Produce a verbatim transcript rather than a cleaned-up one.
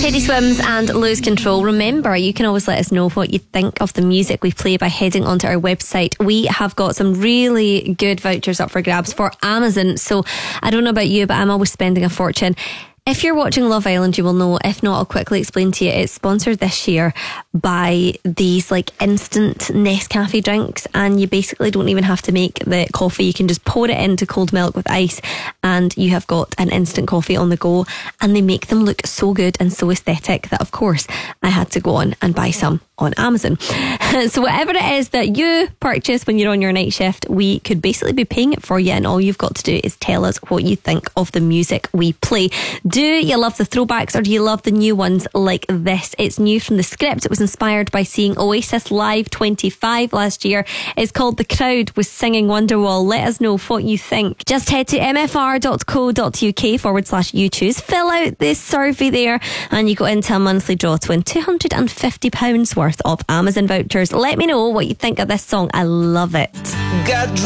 Teddy Swims and Lose Control. Remember, you can always let us know what you think of the music we play by heading onto our website. We have got some really good vouchers up for grabs for Amazon. So I don't know about you, but I'm always spending a fortune. If you're watching Love Island, you will know. If not, I'll quickly explain to you. It's sponsored this year by these like instant Nescafe drinks, and you basically don't even have to make the coffee. You can just pour it into cold milk with ice and you have got an instant coffee on the go, and they make them look so good and so aesthetic that of course I had to go on and buy some on Amazon. So whatever it is that you purchase when you're on your night shift, we could basically be paying it for you, and all you've got to do is tell us what you think of the music we play. Do you love the throwbacks or do you love the new ones like this? It's new from The Script. It was inspired by seeing Oasis live twenty-five last year. It's called The Crowd was singing Wonderwall. Let us know what you think. Just head to mfr.co.uk forward slash you choose. Fill out this survey there and you go into a monthly draw to win two hundred fifty pounds worth of Amazon vouchers. Let me know what you think of this song. I love it. Got